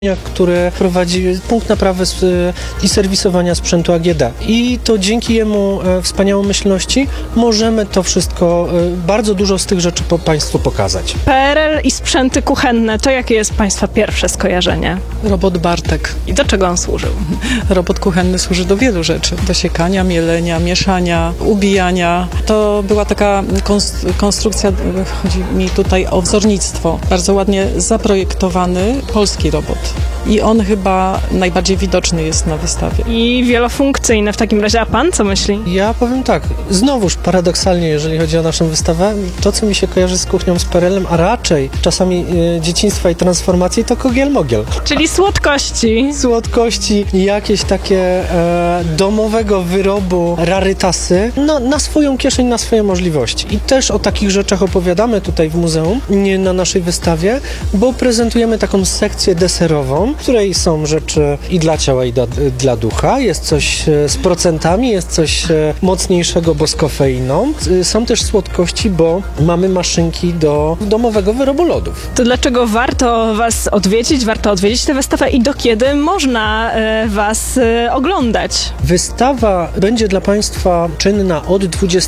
które prowadzi punkt naprawy i serwisowania sprzętu AGD. I to dzięki jemu wspaniałomyślności możemy to wszystko, bardzo dużo z tych rzeczy Państwu pokazać. PRL i sprzęty kuchenne, to jakie jest Państwa pierwsze skojarzenie? Robot Bartek. I do czego on służył? Robot kuchenny służy do wielu rzeczy. Do siekania, mielenia, mieszania, ubijania. To była taka konstrukcja, chodzi mi tutaj o wzornictwo. Bardzo ładnie zaprojektowany polski robot. I on chyba najbardziej widoczny jest na wystawie. I wielofunkcyjny w takim razie. A pan co myśli? Ja powiem tak, znowuż paradoksalnie, jeżeli chodzi o naszą wystawę, to co mi się kojarzy z kuchnią z PRL-em, a raczej czasami dzieciństwa i transformacji, to kogiel-mogiel. Czyli słodkości. Słodkości, jakieś takie domowego wyrobu rarytasy, na swoją kieszeń, na swoje możliwości. I też o takich rzeczach opowiadamy tutaj w muzeum, na naszej wystawie, bo prezentujemy taką sekcję deserową, w której są rzeczy i dla ciała, i dla ducha. Jest coś z procentami, jest coś mocniejszego, bo z kofeiną. Są też słodkości, bo mamy maszynki do domowego wyrobu lodów. To dlaczego warto was odwiedzić, warto odwiedzić tę wystawę i do kiedy można was oglądać? Wystawa będzie dla Państwa czynna od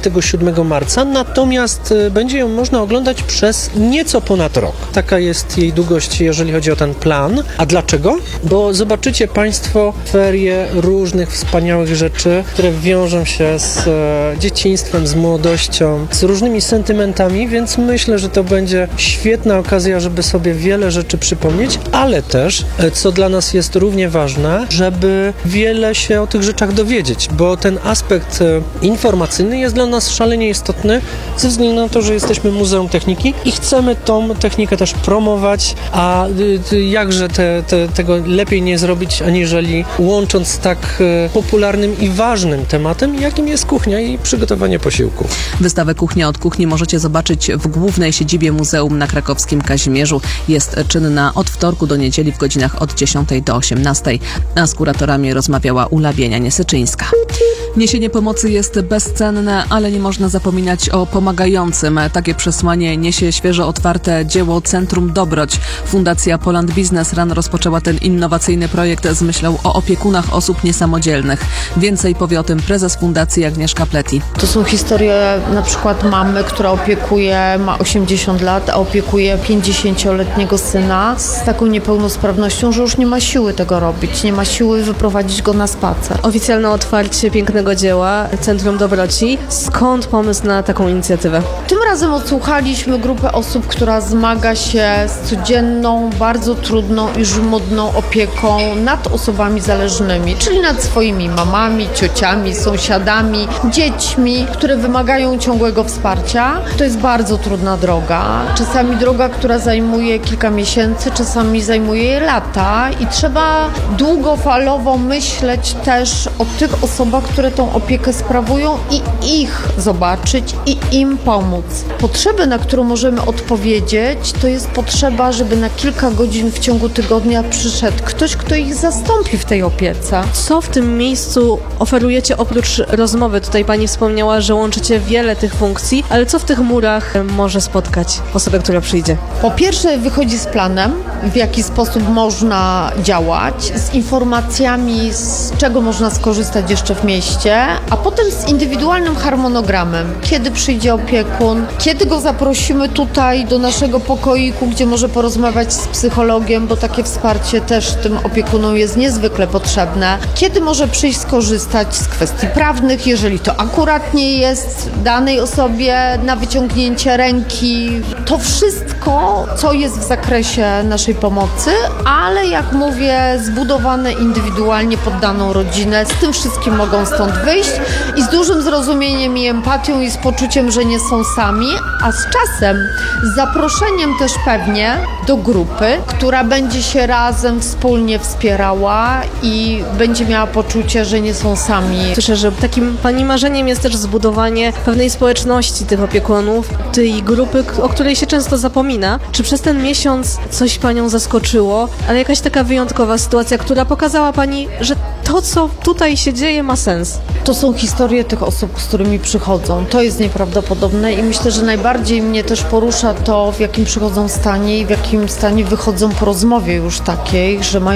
27 marca, natomiast będzie ją można oglądać przez nieco ponad rok. Taka jest jej długość, jeżeli chodzi o ten plan. A dlaczego? Bo zobaczycie Państwo ferie różnych wspaniałych rzeczy, które wiążą się z dzieciństwem, z młodością, z różnymi sentymentami, więc myślę, że to będzie świetna okazja, żeby sobie wiele rzeczy przypomnieć, ale też, co dla nas jest równie ważne, żeby wiele się o tych rzeczach dowiedzieć, bo ten aspekt informacyjny jest dla nas szalenie istotny ze względu na to, że jesteśmy Muzeum Techniki i chcemy tą technikę też promować, a jakże tego lepiej nie zrobić, aniżeli łącząc z tak popularnym i ważnym tematem, jakim jest kuchnia i przygotowanie posiłków. Wystawę Kuchnia od Kuchni możecie zobaczyć w głównej siedzibie muzeum na krakowskim Kazimierzu. Jest czynna od wtorku do niedzieli w godzinach od 10 do 18, a z kuratorami rozmawiała Ula Bienia-Niesyczyńska. Niesienie pomocy jest bezcenne, ale nie można zapominać o pomagającym. Takie przesłanie niesie świeżo otwarte dzieło Centrum Dobroć. Fundacja Poland Business Run rozpoczęła ten innowacyjny projekt z myślą o opiekunach osób niesamodzielnych. Więcej powie o tym prezes fundacji Agnieszka Pleti. To są historie na przykład mamy, która ma 80 lat, a opiekuje 50-letniego syna z taką niepełnosprawnością, że już nie ma siły tego robić, nie ma siły wyprowadzić go na spacer. Oficjalne otwarcie pięknego dzieła Centrum Dobroci. Skąd pomysł na taką inicjatywę? Tym razem odsłuchaliśmy grupę osób, która zmaga się z codzienną, bardzo trudną i żmudną opieką nad osobami zależnymi, czyli nad swoimi mamami, ciociami, sąsiadami, dziećmi, które wymagają ciągłego wsparcia. To jest bardzo trudna droga. Czasami droga, która zajmuje kilka miesięcy, czasami zajmuje lata i trzeba długofalowo myśleć też o tych osobach, które tą opiekę sprawują i ich zobaczyć i im pomóc. Potrzebę, na którą możemy odpowiedzieć, to jest potrzeba, żeby na kilka godzin w ciągu tygodnia przyszedł ktoś, kto ich zastąpi w tej opiece. Co w tym miejscu oferujecie oprócz rozmowy? Tutaj pani wspomniała, że łączycie wiele tych funkcji, ale co w tych murach może spotkać osobę, która przyjdzie? Po pierwsze wychodzi z planem, w jaki sposób można działać, z informacjami, z czego można skorzystać jeszcze w mieście, a potem z indywidualnym harmonogramem. Kiedy przyjdzie opiekun, kiedy go zaprosimy tutaj do naszego pokoiku, gdzie może porozmawiać z psychologiem, bo takie wsparcie też tym opiekunom jest niezwykle potrzebne. Kiedy może przyjść skorzystać z kwestii prawnych, jeżeli to akurat nie jest danej osobie na wyciągnięcie ręki. To wszystko, co jest w zakresie naszej pomocy, ale jak mówię, zbudowane indywidualnie pod daną rodzinę. Z tym wszystkim mogą stąd wyjść i z dużym zrozumieniem i empatią i z poczuciem, że nie są sami, a z czasem z zaproszeniem też pewnie do grupy, która będzie się razem wspólnie wspierała i będzie miała poczucie, że nie są sami. Słyszę, że takim pani marzeniem jest też zbudowanie pewnej społeczności tych opiekunów, tej grupy, o której się często zapomina. wspomina. Czy przez ten miesiąc coś panią zaskoczyło, ale jakaś taka wyjątkowa sytuacja, która pokazała pani, że to, co tutaj się dzieje, ma sens? To są historie tych osób, z którymi przychodzą. To jest nieprawdopodobne i myślę, że najbardziej mnie też porusza to, w jakim przychodzą stanie i w jakim stanie wychodzą po rozmowie już takiej, że mają